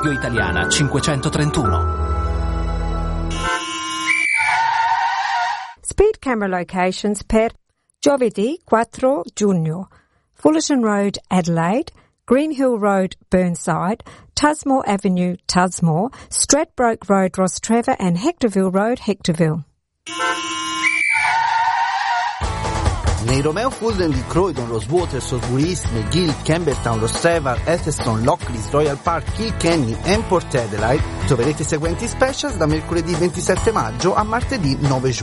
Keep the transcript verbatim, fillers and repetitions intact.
Radio Italiana cinquecentotrentuno. Speed camera locations per giovedì quattro giugno. Fullerton Road, Adelaide, Green Hill Road, Burnside, Tusmore Avenue, Tusmore, Stradbroke Road, Rostrevor and Hectorville Road, Hectorville. Nei Romeo Fulden di Croydon, Rosewater, Salisbury East, McGill, Campbelltown, Rostrevor, Elphinstone, Lockleys, Royal Park, Kilkenny e Port Adelaide troverete i seguenti specials da mercoledì ventisette maggio a martedì nove giugno.